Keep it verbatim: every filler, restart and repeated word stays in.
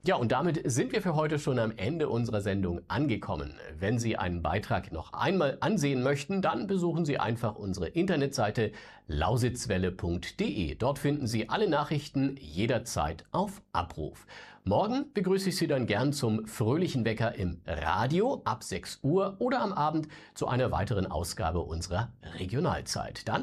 Ja, und damit sind wir für heute schon am Ende unserer Sendung angekommen. Wenn Sie einen Beitrag noch einmal ansehen möchten, dann besuchen Sie einfach unsere Internetseite lausitzwelle punkt de. Dort finden Sie alle Nachrichten jederzeit auf Abruf. Morgen begrüße ich Sie dann gern zum fröhlichen Wecker im Radio ab sechs Uhr oder am Abend zu einer weiteren Ausgabe unserer Regionalzeit. Dann